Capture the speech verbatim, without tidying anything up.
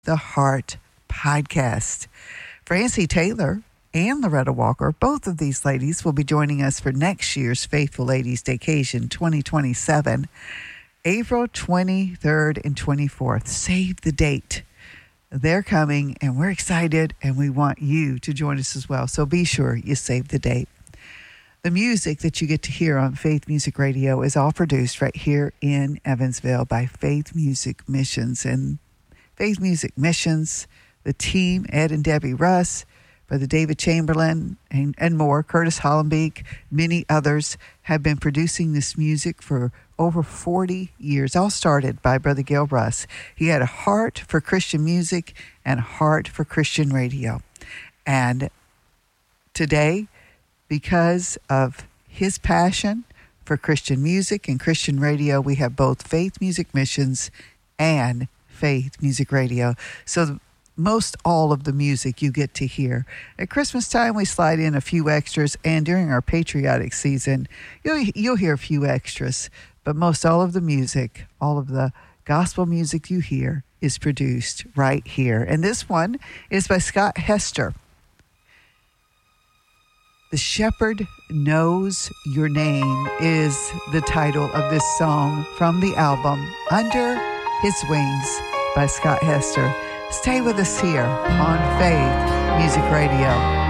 the Heart Podcast. Francie Taylor and Loretta Walker, both of these ladies will be joining us for next year's Faithful Ladies Staycation twenty twenty-seven, April twenty-third and twenty-fourth. Save the date. They're coming, and we're excited, and we want you to join us as well. So be sure you save the date. The music that you get to hear on Faith Music Radio is all produced right here in Evansville by Faith Music Missions. And Faith Music Missions, the team, Ed and Debbie Russ, Brother David Chamberlain, and, and more, Curtis Hollenbeek, many others have been producing this music for over forty years. All started by Brother Gil Russ. He had a heart for Christian music and a heart for Christian radio. And today, because of his passion for Christian music and Christian radio, we have both Faith Music Missions and Faith Music Radio. So most all of the music you get to hear. At Christmas time, we slide in a few extras, and during our patriotic season, you'll, you'll hear a few extras. But most all of the music, all of the gospel music you hear is produced right here. And this one is by Scott Hester. The Shepherd Knows Your Name is the title of this song from the album Under His Wings by Scott Hester. Stay with us here on Faith Music Radio.